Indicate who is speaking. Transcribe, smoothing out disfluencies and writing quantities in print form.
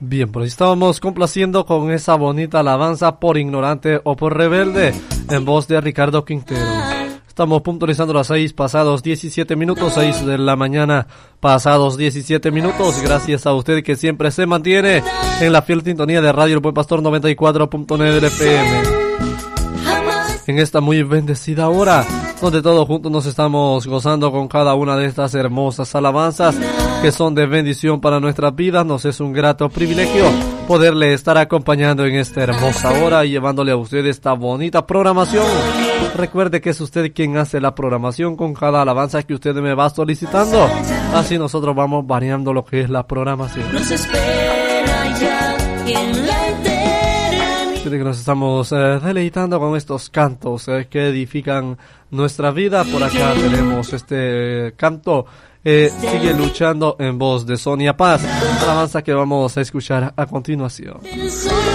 Speaker 1: Bien, pues estábamos complaciendo con esa bonita alabanza Por ignorante o por rebelde, en voz de Ricardo Quintero. Estamos puntualizando las 6 pasados 17 minutos, 6 de la mañana pasados 17 minutos. Gracias a usted que siempre se mantiene en la fiel sintonía de Radio El Buen Pastor 94.9 FM. En esta muy bendecida hora, donde todos juntos nos estamos gozando con cada una de estas hermosas alabanzas que son de bendición para nuestras vidas. Nos es un grato privilegio poderle estar acompañando en esta hermosa hora y llevándole a usted esta bonita programación. Recuerde que es usted quien hace la programación con cada alabanza que usted me va solicitando. Así nosotros vamos variando lo que es la programación.
Speaker 2: Nos espera ya en la eternidad.
Speaker 1: Que nos estamos deleitando con estos cantos que edifican nuestra vida. Por acá tenemos este canto Sigue luchando, en voz de Sonia Paz, alabanza que vamos a escuchar a continuación.